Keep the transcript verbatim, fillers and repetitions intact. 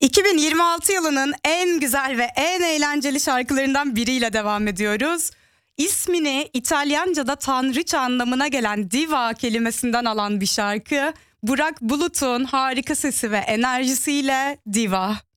iki bin yirmi altı yılının en güzel ve en eğlenceli şarkılarından biriyle devam ediyoruz. İsmini İtalyanca'da tanrıça anlamına gelen diva kelimesinden alan bir şarkı. Burak Bulut'un harika sesi ve enerjisiyle Diva.